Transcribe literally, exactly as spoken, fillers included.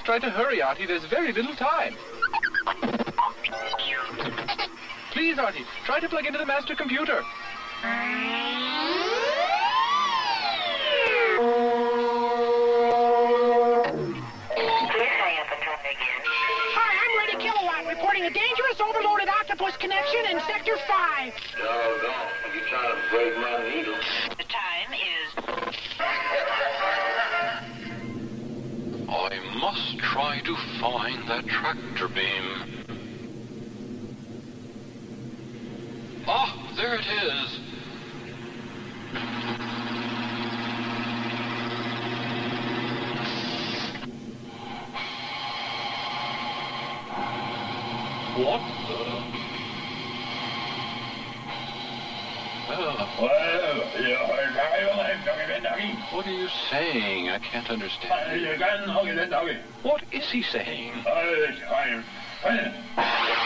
try to hurry, Artie. There's very little time. Please, Artie, try to plug into the master computer. Hi, I'm Ready Kilowatt, reporting a dangerous overloaded octopus connection in Sector five. No, don't. You're trying to break my needle. The time is... I must try to find that tractor beam. Ah, there it is. What the? Oh. What are you saying? I can't understand. What is he saying?